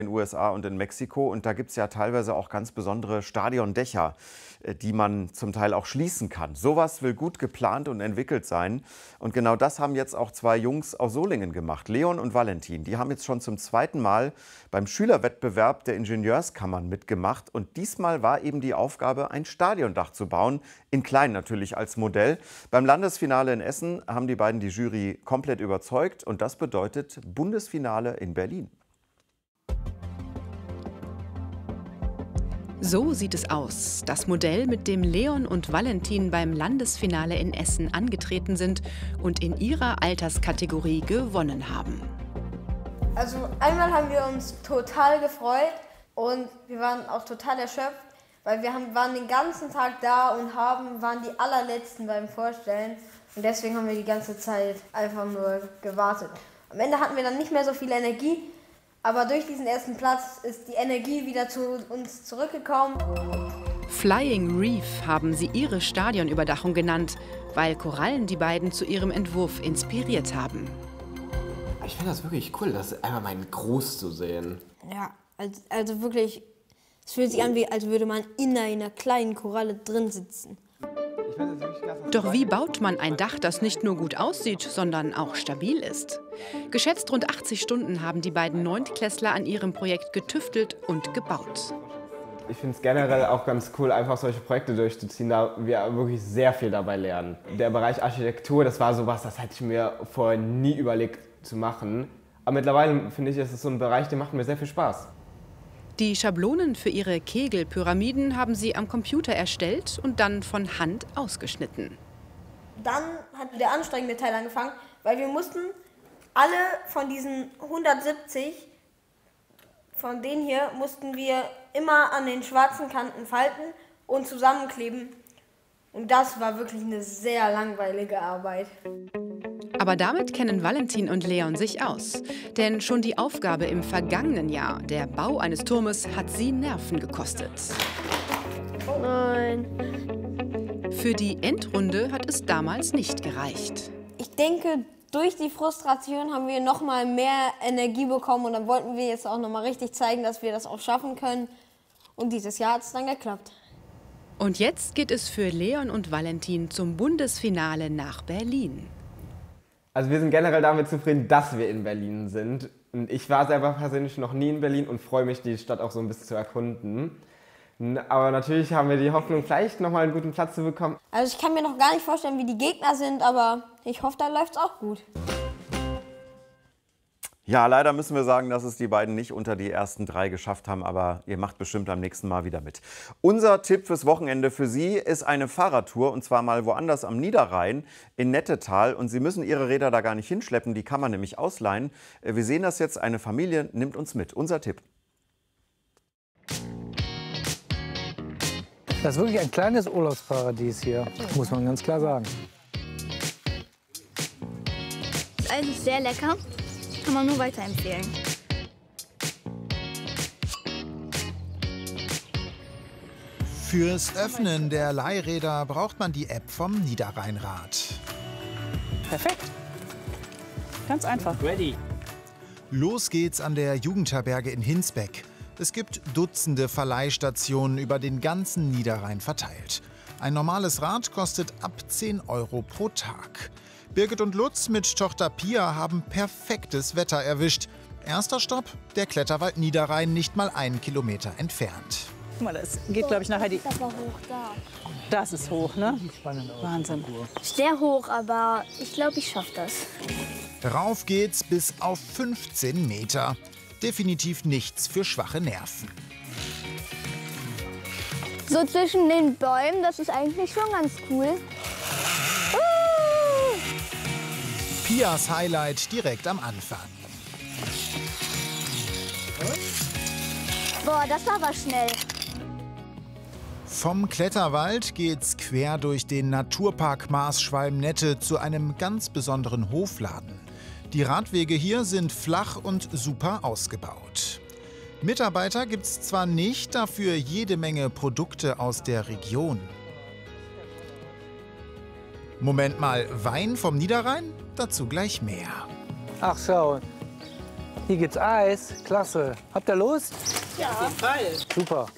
in den USA und in Mexiko. Und da gibt es ja teilweise auch ganz besondere Stadiondächer, die man zum Teil auch schließen kann. Sowas will gut geplant und entwickelt sein. Und genau das haben jetzt auch zwei Jungs aus Solingen gemacht, Leon und Valentin. Die haben jetzt schon zum zweiten Mal beim Schülerwettbewerb der Ingenieurskammern mitgemacht. Und diesmal war eben die Aufgabe, ein Stadiondach zu bauen, in klein natürlich als Modell. Beim Landesfinale in Essen haben die beiden die Jury komplett überzeugt. Und das bedeutet Bundesfinale in Berlin. So sieht es aus. Das Modell, mit dem Leon und Valentin beim Landesfinale in Essen angetreten sind und in ihrer Alterskategorie gewonnen haben. Also einmal haben wir uns total gefreut und wir waren auch total erschöpft, weil wir waren den ganzen Tag da und waren die allerletzten beim Vorstellen. Und deswegen haben wir die ganze Zeit einfach nur gewartet. Am Ende hatten wir dann nicht mehr so viel Energie. Aber durch diesen ersten Platz ist die Energie wieder zu uns zurückgekommen. Flying Reef haben sie ihre Stadionüberdachung genannt, weil Korallen die beiden zu ihrem Entwurf inspiriert haben. Ich finde das wirklich cool, das einmal mal in groß zu sehen. Ja, also wirklich, es fühlt sich an, als würde man in einer kleinen Koralle drin sitzen. Doch wie baut man ein Dach, das nicht nur gut aussieht, sondern auch stabil ist? Geschätzt rund 80 Stunden haben die beiden Neuntklässler an ihrem Projekt getüftelt und gebaut. Ich finde es generell auch ganz cool, einfach solche Projekte durchzuziehen, da wir wirklich sehr viel dabei lernen. Der Bereich Architektur, das war sowas, das hätte ich mir vorher nie überlegt zu machen. Aber mittlerweile finde ich, ist es so ein Bereich, der macht mir sehr viel Spaß. Die Schablonen für ihre Kegelpyramiden haben sie am Computer erstellt und dann von Hand ausgeschnitten. Dann hat der anstrengende Teil angefangen, weil wir mussten alle von diesen 170, von denen hier, mussten wir immer an den schwarzen Kanten falten und zusammenkleben. Und das war wirklich eine sehr langweilige Arbeit. Aber damit kennen Valentin und Leon sich aus. Denn schon die Aufgabe im vergangenen Jahr, der Bau eines Turmes, hat sie Nerven gekostet. Oh nein. Für die Endrunde hat es damals nicht gereicht. Ich denke, durch die Frustration haben wir noch mal mehr Energie bekommen. Und dann wollten wir jetzt auch noch mal richtig zeigen, dass wir das auch schaffen können. Und dieses Jahr hat es dann geklappt. Und jetzt geht es für Leon und Valentin zum Bundesfinale nach Berlin. Also wir sind generell damit zufrieden, dass wir in Berlin sind. Und ich war selber persönlich noch nie in Berlin und freue mich, die Stadt auch so ein bisschen zu erkunden. Aber natürlich haben wir die Hoffnung, vielleicht nochmal einen guten Platz zu bekommen. Also ich kann mir noch gar nicht vorstellen, wie die Gegner sind, aber ich hoffe, da läuft es auch gut. Ja, leider müssen wir sagen, dass es die beiden nicht unter die ersten 3 geschafft haben, aber ihr macht bestimmt am nächsten Mal wieder mit. Unser Tipp fürs Wochenende für Sie ist eine Fahrradtour, und zwar mal woanders am Niederrhein, in Nettetal. Und Sie müssen Ihre Räder da gar nicht hinschleppen, die kann man nämlich ausleihen. Wir sehen das jetzt, eine Familie nimmt uns mit. Unser Tipp. Das ist wirklich ein kleines Urlaubsparadies hier, muss man ganz klar sagen. Das Eis ist sehr lecker. Kann man nur weiterempfehlen. Fürs Öffnen der Leihräder braucht man die App vom Niederrheinrad. Perfekt. Ganz einfach. Ready. Los geht's an der Jugendherberge in Hinsbeck. Es gibt Dutzende Verleihstationen über den ganzen Niederrhein verteilt. Ein normales Rad kostet ab 10 € pro Tag. Birgit und Lutz mit Tochter Pia haben perfektes Wetter erwischt. Erster Stopp, der Kletterwald Niederrhein, nicht mal 1 Kilometer entfernt. Guck mal, das geht, glaube ich, nachher die... Das war hoch da. Das ist hoch, ne? Wahnsinn. Sehr hoch, aber ich glaube, ich schaffe das. Rauf geht's bis auf 15 Meter. Definitiv nichts für schwache Nerven. So zwischen den Bäumen, das ist eigentlich schon ganz cool. Pias Highlight direkt am Anfang. Boah, das war aber schnell. Vom Kletterwald geht's quer durch den Naturpark Maasschwalm-Nette zu einem ganz besonderen Hofladen. Die Radwege hier sind flach und super ausgebaut. Mitarbeiter gibt's zwar nicht, dafür jede Menge Produkte aus der Region. Moment mal, Wein vom Niederrhein? Dazu gleich mehr. Ach schau, Hier gibt's Eis. Klasse. Habt ihr Lust? Ja, auf jeden Fall. Super.